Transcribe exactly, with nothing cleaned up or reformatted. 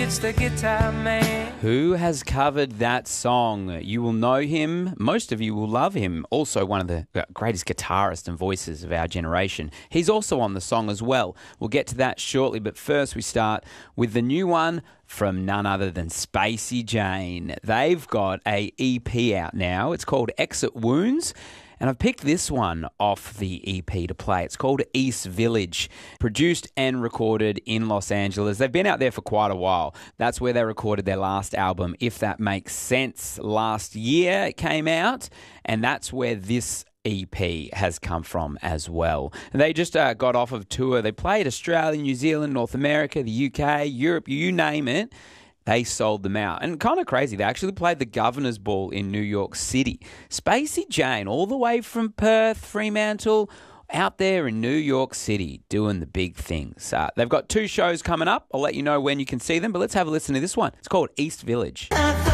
It's the Guitar Man. Who has covered that song? You will know him. Most of you will love him. Also one of the greatest guitarists and voices of our generation. He's also on the song as well. We'll get to that shortly, but first we start with the new one from none other than Spacey Jane. They've got a E P out now. It's called Exit Wounds. And I've picked this one off the E P to play. It's called East Village, produced and recorded in Los Angeles. They've been out there for quite a while. That's where they recorded their last album, If That Makes Sense. Last year it came out, and that's where this E P has come from as well. They just uh, got off of tour. They played Australia, New Zealand, North America, the U K, Europe, you name it. They sold them out. And kind of crazy, they actually played the Governor's Ball in New York City. Spacey Jane, all the way from Perth, Fremantle, out there in New York City doing the big things. Uh, they've got two shows coming up. I'll let you know when you can see them, but let's have a listen to this one. It's called East Village.